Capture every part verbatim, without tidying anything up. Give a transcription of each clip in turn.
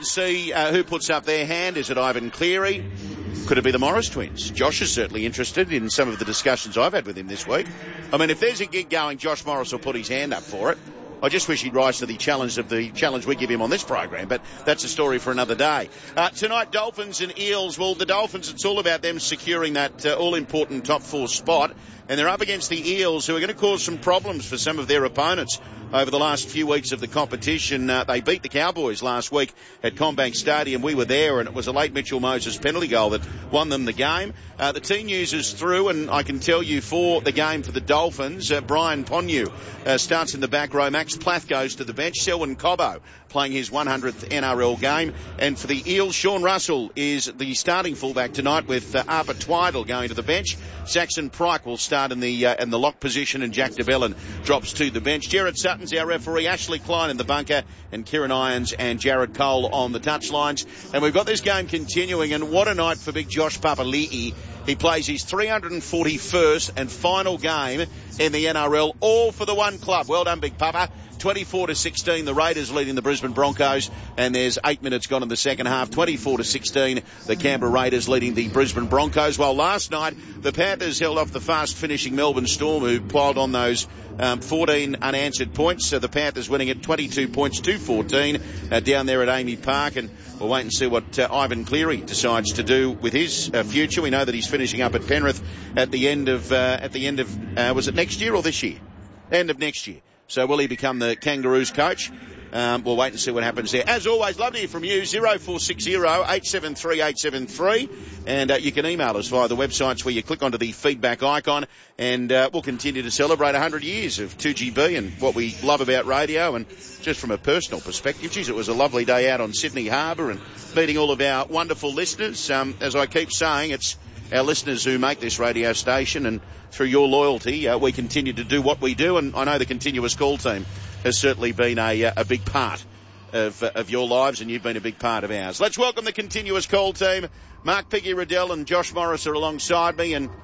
and see uh, who puts up their hand. Is it Ivan Cleary? Could it be the Morris twins? Josh is certainly interested in some of the discussions I've had with him this week. I mean, if there's a gig going, Josh Morris will put his hand up for it. I just wish he'd rise to the challenge of the challenge we give him on this program, but that's a story for another day. Uh, tonight, Dolphins and Eels. Well, the Dolphins, it's all about them securing that uh, all-important top four spot, and they're up against the Eels, who are going to cause some problems for some of their opponents over the last few weeks of the competition. Uh, they beat the Cowboys last week at CommBank Stadium. We were there, and it was a late Mitchell Moses penalty goal that won them the game. Uh, the team news is through, and I can tell you for the game for the Dolphins, uh, Brian Ponyu uh, starts in the back row. Max Plath goes to the bench. Selwyn Cobbo playing his one hundredth N R L game. And for the Eels, Sean Russell is the starting fullback tonight, with uh, Arpa Twidle going to the bench. Saxon Pryke will start in the uh, in the lock position, and Jack DeBellin drops to the bench. Jared Sutton's our referee. Ashley Klein in the bunker, and Kieran Irons and Jared Cole on the touchlines. And we've got this game continuing, and what a night for big Josh Papali'i. He plays his three hundred forty-first and final game in the N R L, all for the one club. Well done, Big Papa. twenty-four to sixteen, the Raiders leading the Brisbane Broncos, and there's eight minutes gone in the second half. twenty-four to sixteen, the Canberra Raiders leading the Brisbane Broncos. Well, last night, the Panthers held off the fast-finishing Melbourne Storm, who piled on those um, fourteen unanswered points. So the Panthers winning at twenty-two points to fourteen uh, down there at Amy Park, and we'll wait and see what uh, Ivan Cleary decides to do with his uh, future. We know that he's finishing up at Penrith at the end of uh, at the end of uh, was it next year or this year? End of next year. So will he become the Kangaroos coach? Um, we'll wait and see what happens there. As always, love to hear from you. zero four six zero, eight seven three, eight seven three. And uh, you can email us via the websites where you click onto the feedback icon. And uh, we'll continue to celebrate one hundred years of two G B and what we love about radio. And just from a personal perspective, geez, it was a lovely day out on Sydney Harbour and meeting all of our wonderful listeners. Um, as I keep saying, it's our listeners who make this radio station, and through your loyalty, uh, we continue to do what we do. And I know the Continuous Call team has certainly been a, a big part of, uh, of your lives, and you've been a big part of ours. Let's welcome the Continuous Call team. Mark Piggy Riddell and Josh Morris are alongside me, and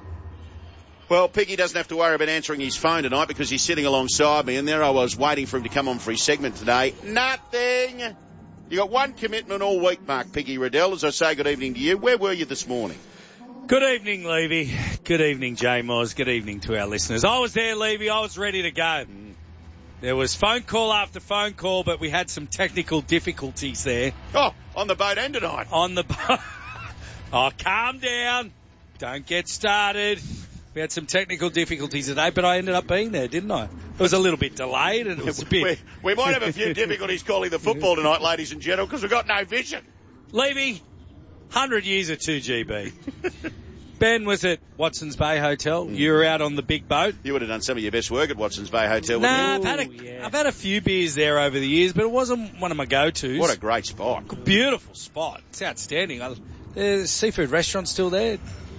well, Piggy doesn't have to worry about answering his phone tonight because he's sitting alongside me, and there I was waiting for him to come on for his segment today. Nothing! You got one commitment all week, Mark Piggy Riddell. As I say, good evening to you. Where were you this morning? Good evening, Levy. Good evening, J Moz. Good evening to our listeners. I was there, Levy. I was ready to go. There was phone call after phone call, but we had some technical difficulties there. Oh, on the boat end tonight. On the boat. Oh, calm down. Don't get started. We had some technical difficulties today, but I ended up being there, didn't I? It was a little bit delayed, and it was a bit... We, we might have a few difficulties calling the football tonight, ladies and gentlemen, because we've got no vision. Levy, one hundred years of two G B. Ben was at Watson's Bay Hotel. Mm. You were out on the big boat. You would have done some of your best work at Watson's Bay Hotel. Nah, I've had, a, yeah. I've had a few beers there over the years, but it wasn't one of my go-tos. What a great spot. Beautiful spot. It's outstanding. I, there's a seafood restaurant still there.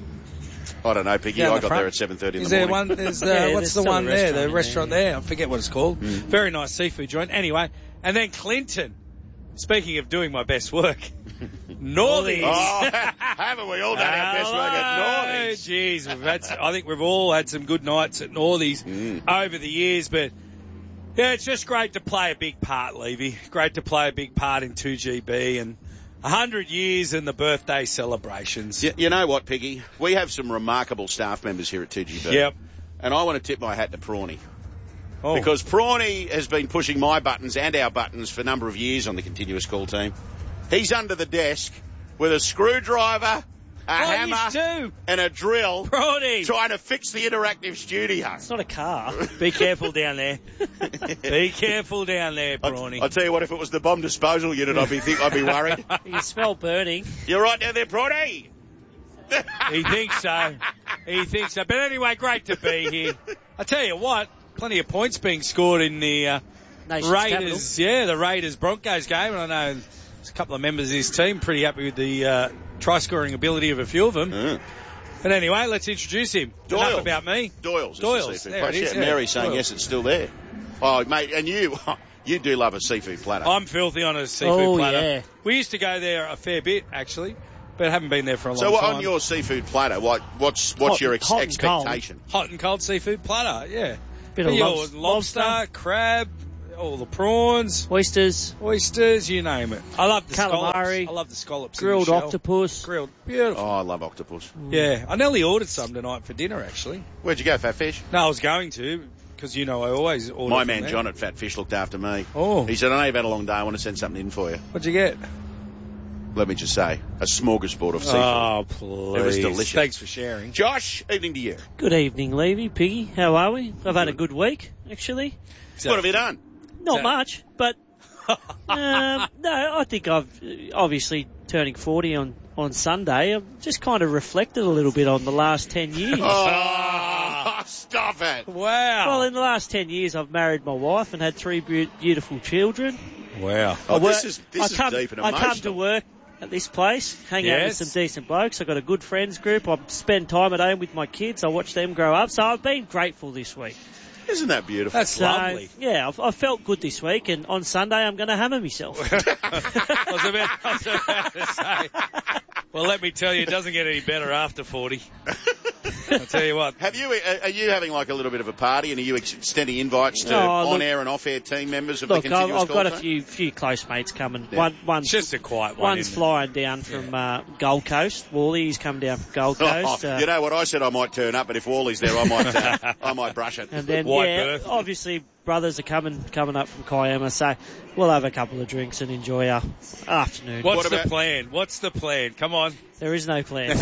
I don't know, Piggy. Down I the got front. there at seven thirty in Is the there morning. one? There's, uh, yeah, what's the one there? The restaurant there. there. I forget what it's called. Mm. Very nice seafood joint. Anyway, and then Clinton. Speaking of doing my best work, Northies. Oh, haven't we all done our best work at Northies? Jeez, we've had, I think we've all had some good nights at Northies mm. over the years, but yeah, it's just great to play a big part, Levy. Great to play a big part in two G B and one hundred years and the birthday celebrations. You, you know what, Piggy? We have some remarkable staff members here at two G B. Yep. And I want to tip my hat to Prawny. Oh. Because Prawny has been pushing my buttons and our buttons for a number of years on the Continuous Call team. He's under the desk with a screwdriver, a oh, hammer, and a drill, Prawny, trying to fix the interactive studio. It's not a car. Be careful down there. Be careful down there, Prawny. I'll tell you what, if it was the bomb disposal unit, I'd be think I'd be worried. You smell burning. You're right down there, Prawny. He thinks so. He thinks so. But anyway, great to be here. I tell you what, plenty of points being scored in the uh, Nation's Raiders. capital. Yeah, the Raiders Broncos game. And I know there's a couple of members of his team pretty happy with the uh, try-scoring ability of a few of them. Mm. But anyway, let's introduce him. Doyle. Enough about me. Doyle's. Doyle's. The There it is, yeah, yeah. Mary's saying Doyle. yes, it's still there. Oh, mate, and you, you do love a seafood platter. I'm filthy on a seafood Oh, platter. yeah. We used to go there a fair bit, actually, but haven't been there for a long so time. on your seafood platter, what, what's what's Hot- your ex- hot and cold. expectation? Hot and cold seafood platter, yeah. Bit of Your lobs- lobster, lobster. crab, all the prawns, Oysters, oysters, you name it. I love the Calamari, scallops. I love the scallops. in grilled the shell. octopus. Grilled, beautiful. Oh, I love octopus. Yeah, I nearly ordered some tonight for dinner, actually. Where'd you go, Fat Fish? No, I was going to, because you know I always order My from man there. John at Fat Fish looked after me. Oh. He said, I know you've had a long day. I want to send something in for you. What'd you get? Let me just say, a smorgasbord of seafood. Oh, please. It was delicious. Thanks for sharing. Josh, evening to you. Good evening, Levy, Piggy. How are we? I've had a good week, actually. So, What have you done? Not So- much, but um, no, I think I've uh, obviously turning forty on, on Sunday. I've just kind of reflected a little bit on the last ten years. Oh, stop it. Wow. Well, in the last ten years, I've married my wife and had three be- beautiful children. wow. Oh, I work- this is, this I is come, deep and I emotional. come to work at this place, hang out with Yes. some decent blokes. I've got a good friends group. I spend time at home with my kids. I watch them grow up. So I've been grateful this week. Isn't that beautiful? That's So, lovely. yeah, I've, I've felt good this week, and on Sunday I'm going to hammer myself. I was about, I was about to say. Well, let me tell you, it doesn't get any better after forty. I'll tell you what. Have you? Are you having like a little bit of a party, and are you extending invites to Oh, look- on-air and off-air team members of Look, the I've, continuous I've got a call few few close mates coming. Yeah. One, one's, It's just a quiet one. one's isn't it? flying down from uh, Gold Coast. Wally, he's come down from Gold Coast. Oh, uh, you know what? I said I might turn up, but if Wally's there, I might. Uh, I might brush it. and then, White yeah, berth. obviously brothers are coming coming up from Kiama, so we'll have a couple of drinks and enjoy our afternoon. What's What the about- plan? What's the plan? Come on. There is no plan.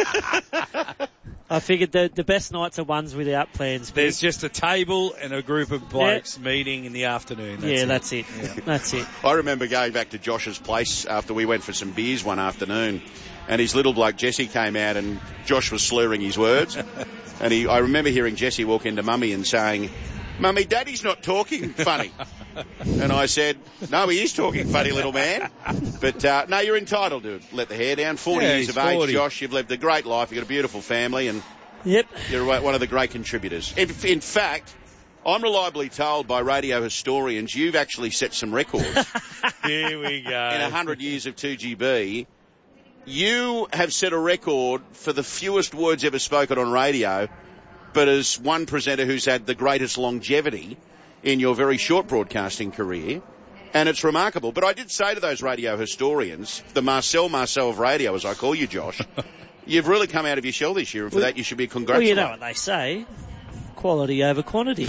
I figured the the best nights are ones without plans. There's just a table and a group of blokes meeting in the afternoon. That's yeah, it. that's it. That's it. I remember going back to Josh's place after we went for some beers one afternoon, and his little bloke Jesse came out, and Josh was slurring his words, and he. I remember hearing Jesse walk into Mummy and saying, "Mummy, Daddy's not talking funny." And I said, "No, he is talking funny, little man. But uh, no, you're entitled to let the hair down. Forty Yeah, years he's of age, forty. Josh. You've lived a great life. You've got a beautiful family, and Yep. you're one of the great contributors. In, in fact, I'm reliably told by radio historians you've actually set some records Here we go. in one hundred years of two G B. You have set a record for the fewest words ever spoken on radio, but as one presenter who's had the greatest longevity in your very short broadcasting career. And it's remarkable. But I did say to those radio historians, the Marcel Marceau of radio, as I call you, Josh, you've really come out of your shell this year, and for that you should be Well, congratulated. you know what they say. Quality over quantity.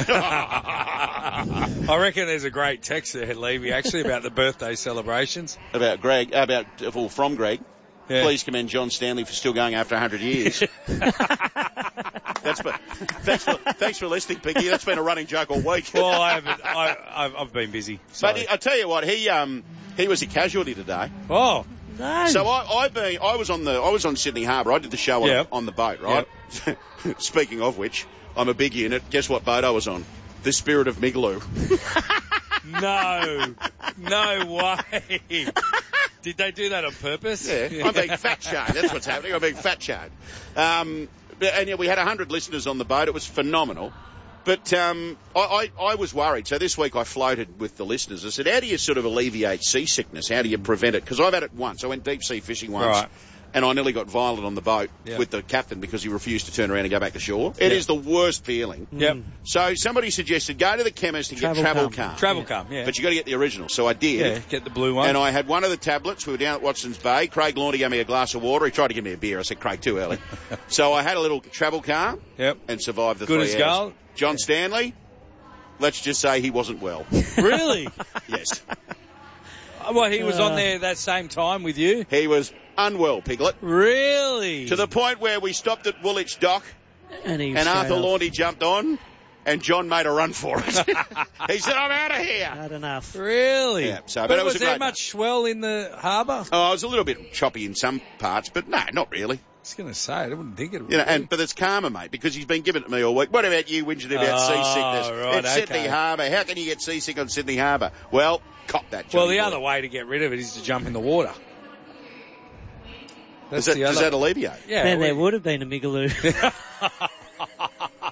I reckon there's a great text there, Levy, actually, about the birthday celebrations. About Greg, about, well, from Greg. Yeah. Please commend John Stanley for still going after one hundred years. That's been, thanks for thanks for listening, Piggy. That's been a running joke all week. Well, I haven't. I, I've, I've been busy. So. But he, I tell you what, he um he was a casualty today. Oh, No. So I I've been I was on the I was on Sydney Harbour. I did the show on, Yep. on the boat, right? Speaking of which, I'm a big unit. Guess what boat I was on? The Spirit of Migaloo. no. No way. Did they do that on purpose? Yeah, I'm being fat shamed. That's what's happening. I'm being fat shamed. Um, but- and yeah, we had one hundred listeners on the boat. It was phenomenal. But um, I, I, I was worried. So this week I floated with the listeners. I said, how do you sort of alleviate seasickness? How do you prevent it? Because I've had it once. I went deep sea fishing once. Right. And I nearly got violent on the boat Yeah. with the captain because he refused to turn around and go back to shore. It Yeah. is the worst feeling. Yep. So somebody suggested go to the chemist and get Travel travel Calm. calm. Travel Calm, yeah. But you got to get the original. So I did. Yeah, get the blue one. And I had one of the tablets. We were down at Watson's Bay. Craig Laundy gave me a glass of water. He tried to give me a beer. I said, Craig, too early. So I had a little travel car Yep. and survived the Good three as hours. gold. John Stanley, let's just say he wasn't well. Really? Yes. Well, he was on Uh. there that same time with you? He was unwell, Piglet, Really? to the point where we stopped at Woolwich Dock and he and Arthur straight off. Laundy jumped on and John made a run for it. He said, I'm out of here. Not enough. Really? Yeah, so- but, but it was was a there great much swell in the harbour? Oh, I was a little bit choppy in some parts, but no, not really. I was going to say, I wouldn't think it would You know, be. and but it's calmer, mate, because he's been giving it to me all week. What about you whinging about Oh, seasickness? right, it's Sydney okay. Harbour. How can you get seasick on Sydney Harbour? Well, cop that. Well, Johnny the boy. other way to get rid of it is to jump in the water. Does That's that, the does other. that alleviate? Yeah. Then there we- would have been a Migaloo.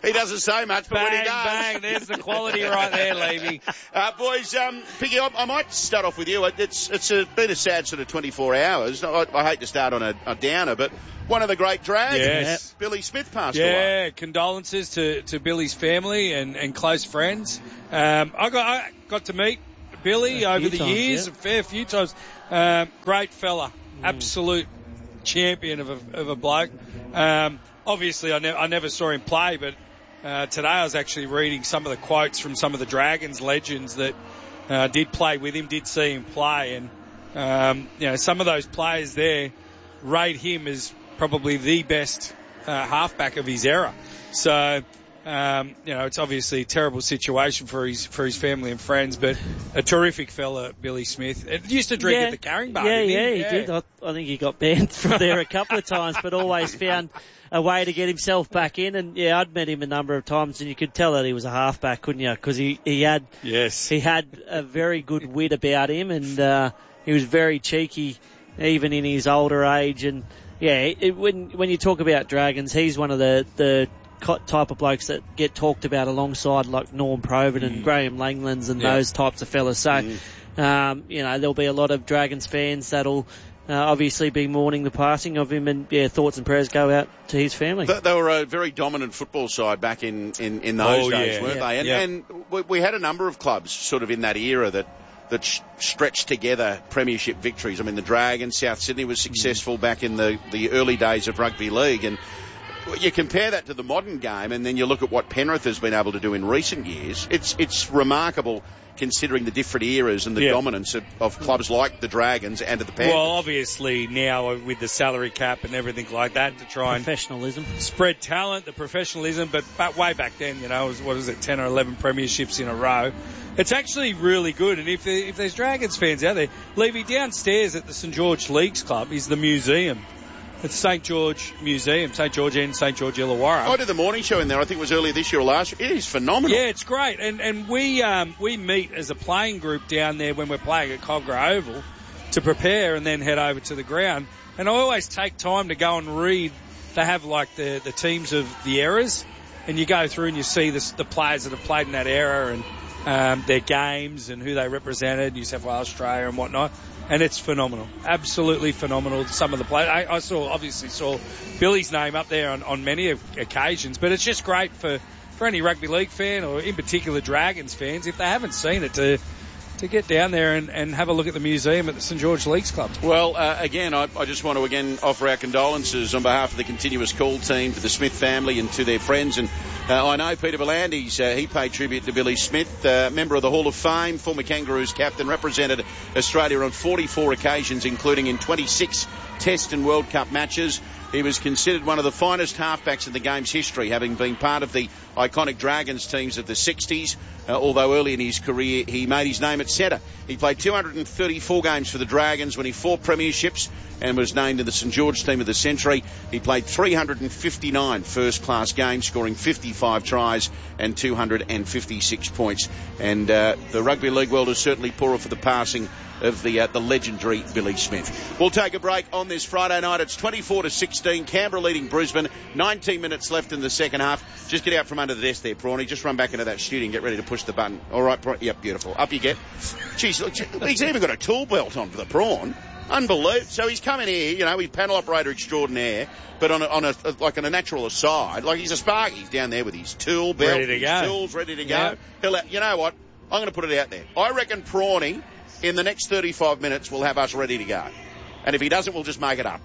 He doesn't say much, but bang, when he does... bang, there's the quality right there, Levy. Uh, boys, um, Piggy, I, I might start off with you. It's it's a, been a sad sort of twenty-four hours. I, I hate to start on a, a downer, but one of the great dragons, yes. Billy Smith, passed yeah, away. Yeah, condolences to, to Billy's family and, and close friends. Um, I got I got to meet Billy over the times, years, yeah. a fair few times. Um, great fella, mm. absolute champion of a, of a bloke. Um, obviously, I, ne- I never saw him play, but uh, today I was actually reading some of the quotes from some of the Dragons legends that uh, did play with him, did see him play, and um, you know, some of those players there rate him as probably the best uh, halfback of his era. So, um, you know, it's obviously a terrible situation for his for his family and friends, but a terrific fella, Billy Smith. It used to drink yeah. at the Carring Bar. Yeah, didn't he? yeah, he yeah. did. I, I think he got banned from there a couple of times, but always found a way to get himself back in. And yeah, I'd met him a number of times, and you could tell that he was a halfback, couldn't you? Because he he had yes he had a very good wit about him, and uh, he was very cheeky, even in his older age. And yeah, it, when when you talk about Dragons, he's one of the the type of blokes that get talked about alongside like Norm Provan mm. and Graham Langlands and yeah. those types of fellas. So, mm. um, you know, there'll be a lot of Dragons fans that'll uh, obviously be mourning the passing of him, and yeah, thoughts and prayers go out to his family. They, they were a very dominant football side back in, in, in those oh, days, yeah. weren't yeah. they? And, yeah. and we, we had a number of clubs sort of in that era that that sh- stretched together premiership victories. I mean, the Dragons, South Sydney was successful mm. back in the, the early days of rugby league, and you compare that to the modern game, and then you look at what Penrith has been able to do in recent years. It's it's remarkable considering the different eras and the yeah. dominance of, of clubs like the Dragons and of the Panthers. Well, obviously now with the salary cap and everything like that to try and professionalism, spread talent, the professionalism, but, but way back then, you know, it was, what is it, ten or eleven premierships in a row. It's actually really good, and if there, if there's Dragons fans out there, Levy, downstairs at the St George Leagues Club is the museum. It's St George Museum, St George and St George Illawarra. I did the morning show in there. I think it was earlier this year or last year. It is phenomenal. Yeah, it's great. And and we um, we meet as a playing group down there when we're playing at Cogra Oval to prepare and then head over to the ground. And I always take time to go and read. They have like the, the teams of the eras, and you go through and you see the, the players that have played in that era and um, their games and who they represented, New South Wales, Australia and whatnot. And it's phenomenal. Absolutely phenomenal. Some of the players. I, I saw, obviously saw Billy's name up there on, on many occasions, but it's just great for, for any rugby league fan or in particular Dragons fans, if they haven't seen it, to to get down there and, and have a look at the museum at the St George Leagues Club. Well, uh, again, I, I just want to again offer our condolences on behalf of the Continuous Call team to the Smith family and to their friends. And uh, I know Peter V'landys, uh, he paid tribute to Billy Smith, uh, member of the Hall of Fame, former Kangaroos captain, represented Australia on forty-four occasions, including in twenty-six Test and World Cup matches. He was considered one of the finest halfbacks in the game's history, having been part of the iconic Dragons teams of the sixties, uh, although early in his career he made his name at centre. He played two hundred thirty-four games for the Dragons, winning four premierships, and was named in the St George team of the century. He played three hundred fifty-nine first-class games, scoring fifty-five tries and two hundred fifty-six points. And uh, the rugby league world is certainly poorer for the passing of the uh, the legendary Billy Smith. We'll take a break on this Friday night. It's twenty-four to sixteen. Canberra leading Brisbane. nineteen minutes left in the second half. Just get out from under the desk there, Prawny. Just run back into that studio and get ready to push the button. All right, Prawn. Yep, beautiful. Up you get. Jeez, look, he's even got a tool belt on for the Prawn. Unbelievable. So he's come in here, you know, he's panel operator extraordinaire, but on a, on a, like on a natural aside, like he's a Sparky. He's down there with his tool belt, ready to his go. tools ready to go. Yeah. He'll, you know what? I'm going to put it out there. I reckon Prawny, in the next thirty-five minutes, will have us ready to go. And if he doesn't, we'll just make it up.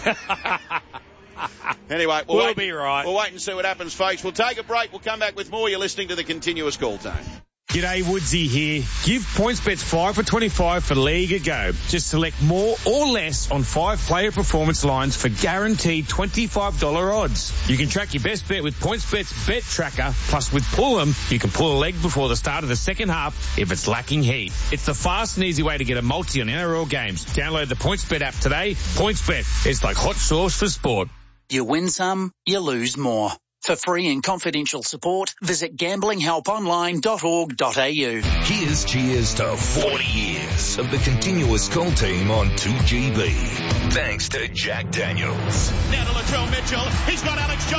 Anyway, we'll, we'll wait, be right. We'll wait and see what happens, folks. We'll take a break. We'll come back with more. You're listening to the Continuous Call Team. G'day, Woodsy here. Give PointsBets five for twenty-five for League a go. Just select more or less on five player performance lines for guaranteed twenty-five dollars odds. You can track your best bet with PointsBet's Bet Tracker. Plus, with Pull'em, you can pull a leg before the start of the second half if it's lacking heat. It's the fast and easy way to get a multi on N R L games. Download the PointsBet app today. PointsBet, it's like hot sauce for sport. You win some, you lose more. For free and confidential support, visit gambling help online dot org dot a u. Here's cheers to forty years of the Continuous Call Team on two G B. Thanks to Jack Daniels. Now to Latrell Mitchell. He's got Alex Jones.